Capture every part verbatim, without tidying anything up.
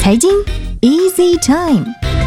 财经 Easy Time。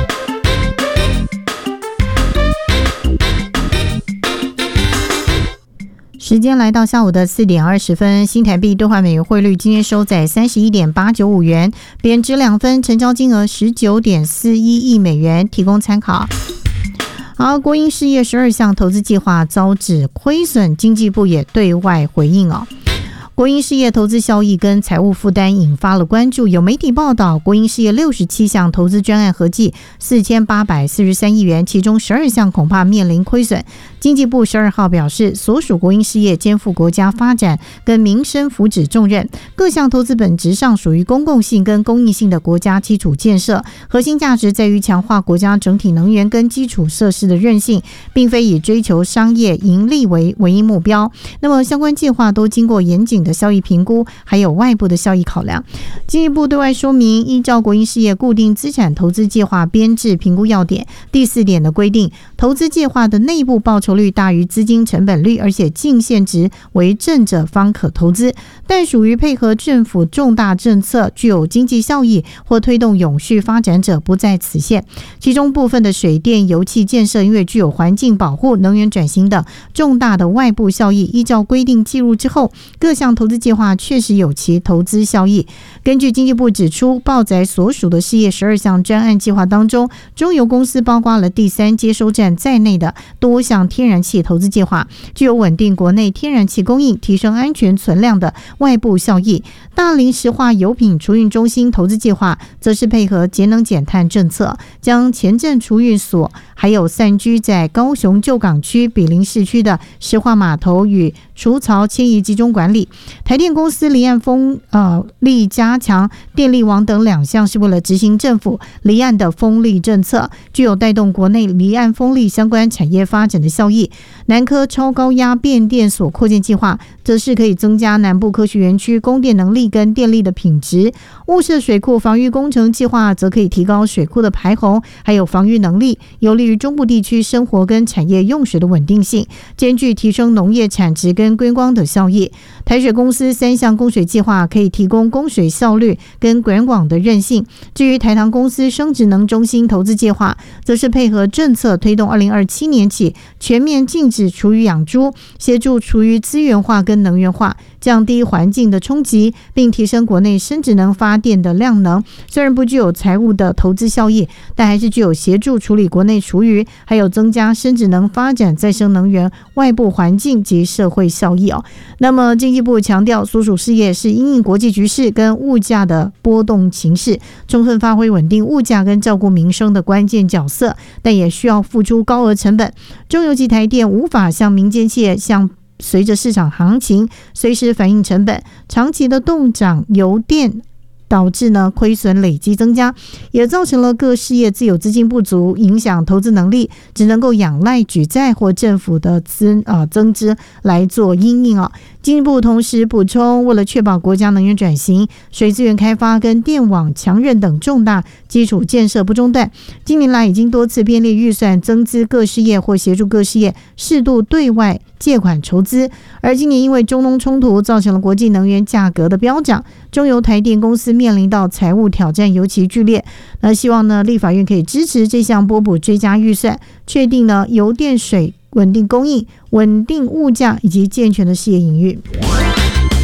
时间来到下午的四点二十分，新台币兑换美元汇率今天收在三十一点八九五元，贬值两分，成交金额十九点四一亿美元，提供参考。而国营事业十二项投资计划遭指亏损，经济部也对外回应哦。国营事业投资效益跟财务负担引发了关注，有媒体报道，国营事业六十七项投资专案合计四千八百四十三亿元，其中十二项恐怕面临亏损。经济部十二号表示，所属国营事业肩负国家发展跟民生福祉重任，各项投资本质上属于公共性跟公益性的国家基础建设，核心价值在于强化国家整体能源跟基础设施的韧性，并非以追求商业盈利为唯一目标。那么相关计划都经过严谨的效益评估，还有外部的效益考量。经济部对外说明，依照国营事业固定资产投资计划编制评估要点第四点的规定，投资计划的内部报酬率大于资金成本率，而且净现值为正者方可投资，但属于配合政府重大政策具有经济效益或推动永续发展者不在此限。其中部分的水电油气建设因为具有环境保护、能源转型等重大的外部效益，依照规定计入之后，各项投资计划确实有其投资效益。根据经济部指出，报载所属的事业十二项专案计划当中，中油公司包括了第三接收站在内的多项天然气投资计划，具有稳定国内天然气供应、提升安全存量的外部效益。大林石化油品储运中心投资计划则是配合节能减碳政策，将前镇储运所还有散居在高雄旧港区比邻市区的石化码头与除槽迁移集中管理。台电公司离岸风呃力加强电力网等两项是为了执行政府离岸的风力政策，具有带动国内离岸风力相关产业发展的效益。南科超高压变电所扩建计划则是可以增加南部科学园区供电能力跟电力的品质。雾社水库防御工程计划则可以提高水库的排洪还有防御能力，有利于中部地区生活跟产业用水的稳定性，兼具提升农业产值跟观光的效益。台水公司三项供水计划可以提供供水效率跟管网的韧性。至于台糖公司生质能中心投资计划，则是配合政策推动二零二七年起全面禁止厨余养猪，协助厨余资源化跟能源化，降低环境的冲击，并提升国内生质能发电的量能。虽然不具有财务的投资效益，但还是具有协助处理国内厨余，还有增加生质能发展再生能源外部环境及社会效益哦。那么经济部强调，所属事业是因应国际局势跟物价的波动情势，充分发挥稳定物价跟照顾民生的关键角色，但也需要付出高额成本。中油及台电无法向民间企业向随着市场行情随时反映成本，长期的动涨油电导致呢亏损累积增加，也造成了各事业自有资金不足，影响投资能力，只能够仰赖举债或政府的资啊增资来做因应啊。经济部同时补充，为了确保国家能源转型、水资源开发跟电网强韧等重大基础建设不中断，近年来已经多次编列预算增资各事业或协助各事业适度对外借款筹资。而今年因为中东冲突造成了国际能源价格的飙涨，中油台电公司面临到财务挑战尤其剧烈。那希望呢立法院可以支持这项拨补追加预算，确定呢油电水稳定供应、稳定物价以及健全的事业营运。